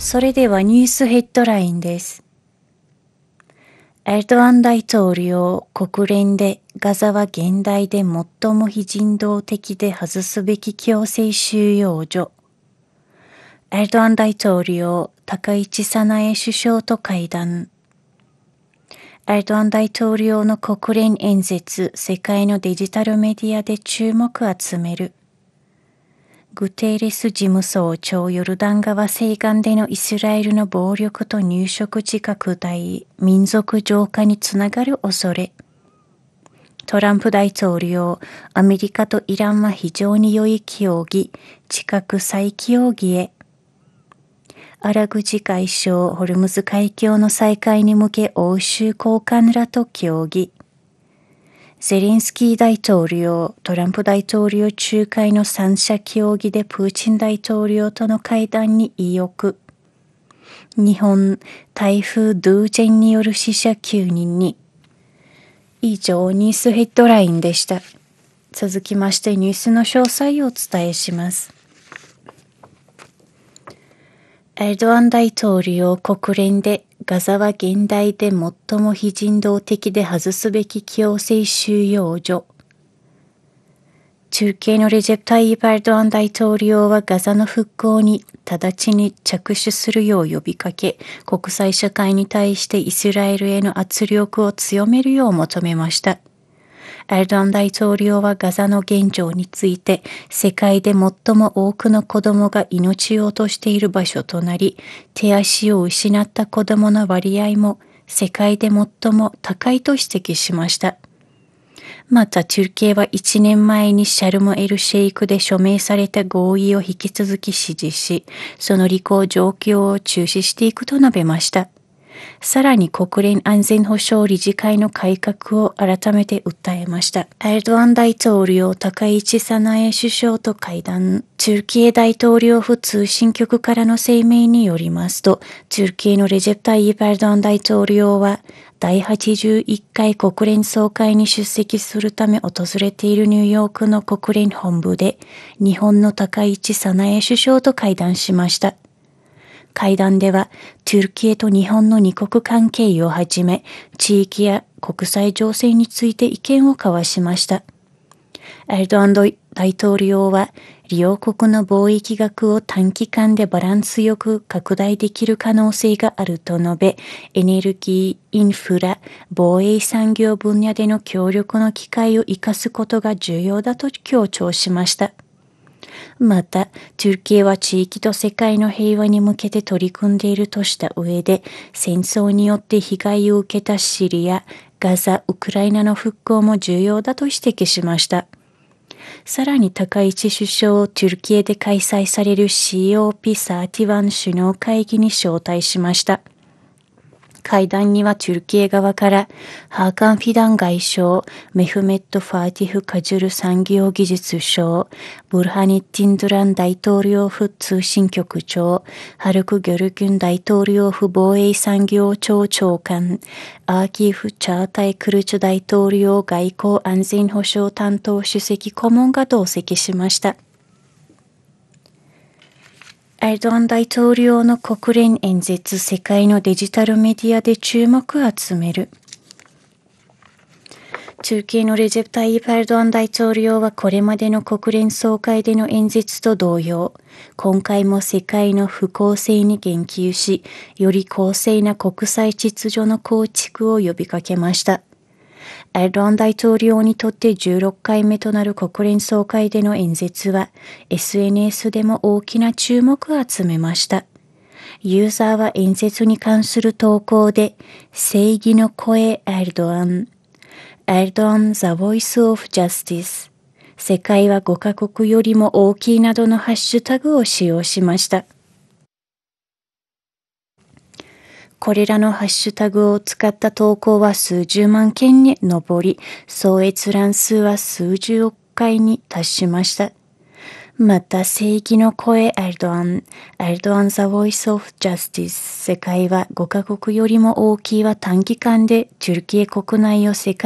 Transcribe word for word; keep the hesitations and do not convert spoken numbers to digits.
それではニュースヘッドラインです。エルドアン大統領、国連でガザは現代で最も非人道的で外すべき強制収容所。エルドアン大統領、高市早苗首相と会談。エルドアン大統領の国連演説、世界のデジタルメディアで注目集める。グテーレス事務総長、ヨルダン川西岸でのイスラエルの暴力と入植地拡大、民族浄化につながる恐れ。トランプ大統領、アメリカとイランは非常に良い協議、近く再協議へ。アラグジ外相、ホルムズ海峡の再開に向け欧州高官らと協議。ゼレンスキー大統領、トランプ大統領仲介の三者協議でプーチン大統領との会談に意欲。日本、台風ドゥージェンによる死者きゅうにんに。以上、ニュースヘッドラインでした。続きましてニュースの詳細をお伝えします。エルドアン大統領、国連でガザは現代で最も非人道的で外すべき強制収容所。中継のレジェプ・タイープ・エルドアン大統領はガザの復興に直ちに着手するよう呼びかけ、国際社会に対してイスラエルへの圧力を強めるよう求めました。エルドアン大統領はガザの現状について、世界で最も多くの子供が命を落としている場所となり、手足を失った子供の割合も世界で最も高いと指摘しました。また、トルキエはいちねんまえにシャルムエルシェイクで署名された合意を引き続き支持し、その履行状況を注視していくと述べました。さらに国連安全保障理事会の改革を改めて訴えました。エルドアン大統領、高市早苗首相と会談。トルキエ大統領府通信局からの声明によりますと、トルキエのレジェプ・タイープ・エルドアン大統領は、第はちじゅういっかい国連総会に出席するため訪れているニューヨークの国連本部で、日本の高市早苗首相と会談しました。会談では、トルキエと日本の二国関係をはじめ、地域や国際情勢について意見を交わしました。エルドアン大統領は、両国の貿易額を短期間でバランスよく拡大できる可能性があると述べ、エネルギー、インフラ、防衛産業分野での協力の機会を生かすことが重要だと強調しました。また、トルキエは地域と世界の平和に向けて取り組んでいるとした上で、戦争によって被害を受けたシリア、ガザ、ウクライナの復興も重要だと指摘しました。さらに高市首相をトルキエで開催される シーオーピーさんじゅういち 首脳会議に招待しました。会談にはトルキエ側からハーカン・フィダン外相、メフメット・ファーティフ・カジュル産業技術相、ブルハニッティンドゥラン大統領府通信局長、ハルク・ギョルギュン大統領府防衛産業庁長官、アーキーフ・チャータイ・クルチュ大統領外交安全保障担当主席顧問が同席しました。エルドアン大統領の国連演説、世界のデジタルメディアで注目を集める。トルキエのレジェプ・タイープ・エルドアン大統領はこれまでの国連総会での演説と同様、今回も世界の不公正に言及し、より公正な国際秩序の構築を呼びかけました。エルドアン大統領にとってじゅうろっかいめとなる国連総会での演説は エスエヌエス でも大きな注目を集めました。ユーザーは演説に関する投稿で正義の声エルドアン、エルドアン The Voice of Justice、世界はごカ国よりも大きいなどのハッシュタグを使用しました。これらのハッシュタグを使った投稿は数十万件に上り、総閲覧数は数十億回に達しました。また、正義の声エルドアン、エルドアン The Voice of Justice、世界はごカ国よりも大きいは短期間でトルキエ国内を世界